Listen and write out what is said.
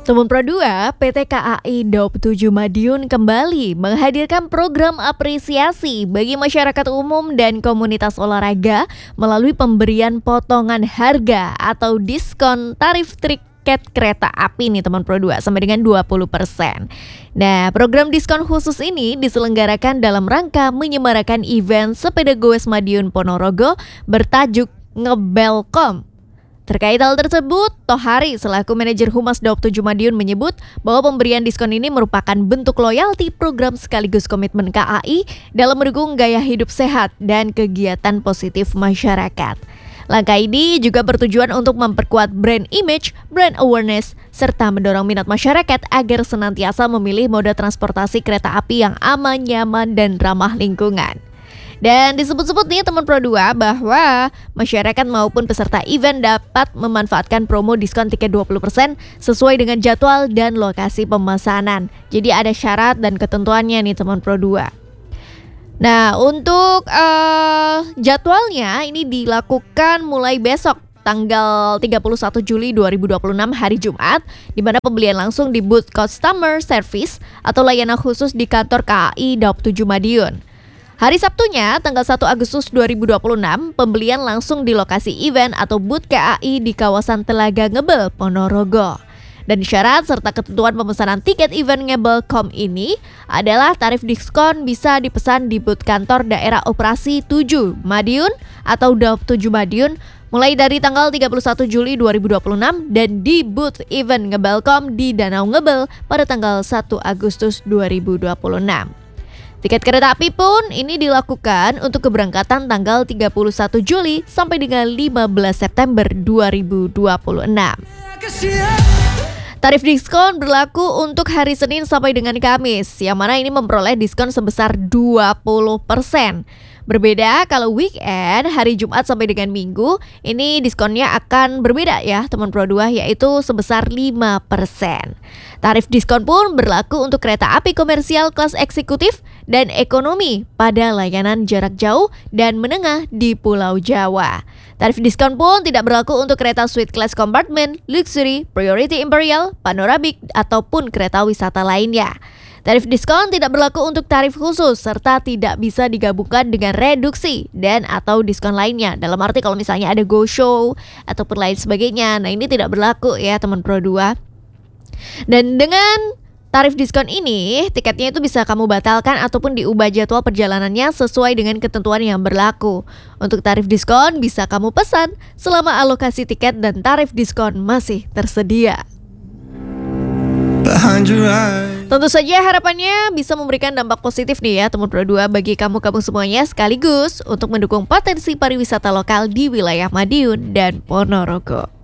Teman Pro 2, PT KAI Daup 7 Madiun kembali menghadirkan program apresiasi bagi masyarakat umum dan komunitas olahraga melalui pemberian potongan harga atau diskon tarif tiket kereta api nih teman Pro 2 sampai dengan 20%. Nah, program diskon khusus ini diselenggarakan dalam rangka menyemarakan event Sepeda Goes Madiun Ponorogo bertajuk Ngebelkom. Terkait hal tersebut, Tohari selaku manajer Humas Daup 7 Madiun menyebut bahwa pemberian diskon ini merupakan bentuk loyalti program sekaligus komitmen KAI dalam mendukung gaya hidup sehat dan kegiatan positif masyarakat. Langkah ini juga bertujuan untuk memperkuat brand image, brand awareness, serta mendorong minat masyarakat agar senantiasa memilih moda transportasi kereta api yang aman, nyaman, dan ramah lingkungan. Dan disebut-sebut nih teman Pro 2 bahwa masyarakat maupun peserta event dapat memanfaatkan promo diskon tiket 20% sesuai dengan jadwal dan lokasi pemesanan. Jadi ada syarat dan ketentuannya nih teman Pro 2. Nah, untuk jadwalnya ini dilakukan mulai besok tanggal 31 Juli 2026 hari Jumat, di mana pembelian langsung di booth Customer Service atau layanan khusus di kantor KAI Daup 7 Madiun. Hari Sabtunya, tanggal 1 Agustus 2026, pembelian langsung di lokasi event atau booth KAI di kawasan Telaga Ngebel, Ponorogo. Dan syarat serta ketentuan pemesanan tiket event Ngebelkom ini adalah tarif diskon bisa dipesan di booth kantor daerah operasi 7 Madiun atau Daup 7 Madiun mulai dari tanggal 31 Juli 2026 dan di booth event Ngebelkom di Danau Ngebel pada tanggal 1 Agustus 2026. Tiket kereta api pun ini dilakukan untuk keberangkatan tanggal 31 Juli sampai dengan 15 September 2026. Tarif diskon berlaku untuk hari Senin sampai dengan Kamis, yang mana ini memperoleh diskon sebesar 20%. Berbeda kalau weekend, hari Jumat sampai dengan Minggu, ini diskonnya akan berbeda ya teman Pro 2, yaitu sebesar 5%. Tarif diskon pun berlaku untuk kereta api komersial kelas eksekutif dan ekonomi pada layanan jarak jauh dan menengah di Pulau Jawa. Tarif diskon pun tidak berlaku untuk kereta suite class compartment, luxury, priority imperial, panoramik, ataupun kereta wisata lainnya. Tarif diskon tidak berlaku untuk tarif khusus serta tidak bisa digabungkan dengan reduksi dan atau diskon lainnya. Dalam arti kalau misalnya ada go show ataupun lain sebagainya. Nah, ini tidak berlaku ya teman Pro 2. Dan dengan tarif diskon ini, tiketnya itu bisa kamu batalkan ataupun diubah jadwal perjalanannya sesuai dengan ketentuan yang berlaku. Untuk tarif diskon bisa kamu pesan selama alokasi tiket dan tarif diskon masih tersedia. Tentu saja harapannya bisa memberikan dampak positif nih ya teman Pro 2 bagi kamu-kamu semuanya, sekaligus untuk mendukung potensi pariwisata lokal di wilayah Madiun dan Ponorogo.